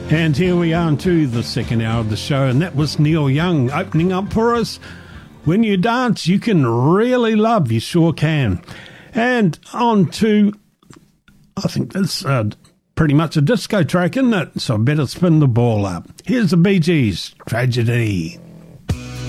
And here we are into the second hour of the show, and that was Neil Young opening up for us. When you dance, you can really love, you sure can. And on to, I think that's pretty much a disco track, isn't it? So I better spin the ball up. Here's the Bee Gees, Tragedy.